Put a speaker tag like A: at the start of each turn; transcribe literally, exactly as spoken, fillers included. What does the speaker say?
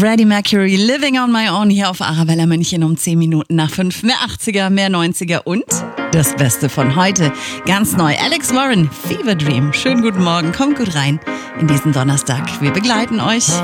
A: Freddie Mercury, Living on My Own hier auf Arabella München um zehn Minuten nach fünf. Mehr achtziger, mehr neunziger und das Beste von heute. Ganz neu, Alex Warren, Fever Dream. Schönen guten Morgen, kommt gut rein in diesen Donnerstag. Wir begleiten euch